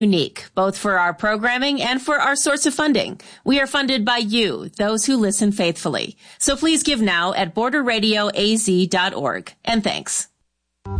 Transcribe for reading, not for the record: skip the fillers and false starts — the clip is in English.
unique, both for our programming and for our source of funding. We are funded by you, those who listen faithfully. So please give now at borderradioaz.org. And thanks.